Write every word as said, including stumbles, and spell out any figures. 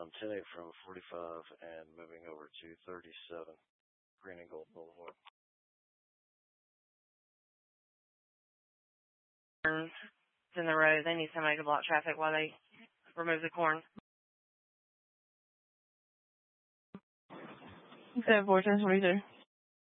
on ten eight from forty-five and moving over to thirty-seven Green and Gold Boulevard. It's in the road. They need somebody to block traffic while they remove the corn. seven four ten twenty-two.